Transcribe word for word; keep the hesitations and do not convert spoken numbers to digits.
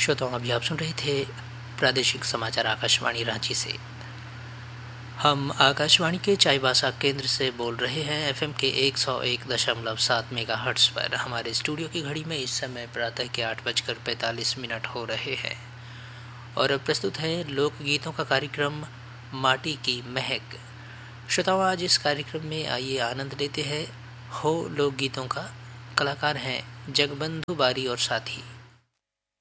श्रोताओं, अभी आप सुन रहे थे प्रादेशिक समाचार आकाशवाणी रांची से। हम आकाशवाणी के चाईबासा केंद्र से बोल रहे हैं एफएम के एक सौ एक दशमलव सात मेगाहर्ट्ज़ पर। हमारे स्टूडियो की घड़ी में इस समय प्रातः के आठ बजकर पैंतालीस मिनट हो रहे हैं और अब प्रस्तुत है लोकगीतों का कार्यक्रम माटी की महक। श्रोताओं, आज इस कार्यक्रम में आइए आनंद लेते हैं हो लोकगीतों का। कलाकार हैं जगबंधु बारी और साथी।